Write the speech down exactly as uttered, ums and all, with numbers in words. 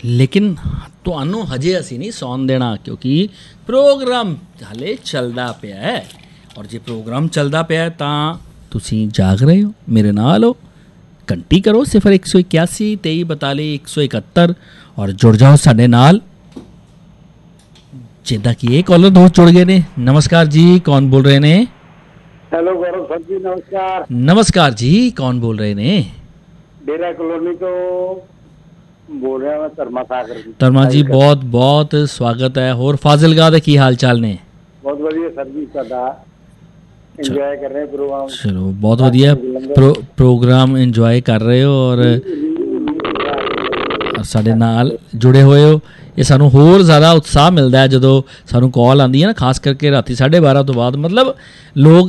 ਲੇਕਿਨ ਤੁਹਾਨੂੰ ਹਜੇ ਅਸੀਂ ਨਹੀਂ ਸੌਣ ਦੇਣਾ, ਕਿਉਂਕਿ ਪ੍ਰੋਗਰਾਮ ਹਾਲੇ ਚੱਲਦਾ ਪਿਆ ਹੈ। ਔਰ ਜੇ ਪ੍ਰੋਗਰਾਮ ਚੱਲਦਾ ਪਿਆ ਤਾਂ ਤੁਸੀਂ ਜਾਗ ਰਹੇ ਹੋ, ਮੇਰੇ ਨਾਲ ਹੋ। ਘੰਟੀ ਕਰੋ ਸਿਫਰ ਇੱਕ ਸੌ ਇਕਿਆਸੀ ਤੇਈ ਬਤਾਲੀ ਇੱਕ ਸੌ ਇਕਹੱਤਰ ਔਰ ਜੁੜ ਜਾਓ ਸਾਡੇ ਨਾਲ। ਜਿੱਦਾਂ ਕਿ ਇਹ ਕਾਲਰ ਦੋਸਤ ਜੁੜ ਗਏ ਨੇ। ਨਮਸਕਾਰ ਜੀ, ਕੌਣ ਬੋਲ ਰਹੇ ਨੇ? ਹੈਲੋ ਗੌਰਵ ਸਰ ਜੀ, ਨਮਸਕਾਰ। ਨਮਸਕਾਰ ਜੀ, ਕੌਣ ਬੋਲ ਰਹੇ ਨੇ? ਡੇਰਾ ਕਲੋਨੀ ਤੋਂ ਬੋਲ ਰਿਹਾ ਮੈਂ, ਧਰਮਾ ਸਾਗਰ ਜੀ। ਧਰਮਾ ਜੀ, ਬਹੁਤ ਬਹੁਤ ਸਵਾਗਤ ਹੈ। ਹੋਰ ਫਾਜ਼ਿਲਗਾ ਦੇ ਕੀ ਹਾਲ ਚਾਲ ਨੇ? ਬਹੁਤ ਵਧੀਆ ਸਰ ਜੀ, ਤੁਹਾਡਾ ਇੰਜੋਏ ਕਰ ਰਹੇ ਪ੍ਰੋਗਰਾਮ। ਚਲੋ ਬਹੁਤ ਵਧੀਆ ਪ੍ਰੋਗਰਾਮ ਇੰਜੋਏ ਕਰ ਰਹੇ ਹੋ ਔਰ ਸਾਡੇ ਨਾਲ ਜੁੜੇ ਹੋਏ ਹੋ। ਇਹ ਸਾਨੂੰ ਹੋਰ ਜ਼ਿਆਦਾ ਉਤਸ਼ਾਹ ਮਿਲਦਾ ਹੈ ਜਦੋਂ ਸਾਨੂੰ ਕਾਲ ਆਉਂਦੀ ਹੈ ਨਾ, ਖਾਸ ਕਰਕੇ ਰਾਤੀ ਸਾਢੇ ਬਾਰਾਂ ਤੋਂ ਬਾਅਦ। ਮਤਲਬ ਲੋਕ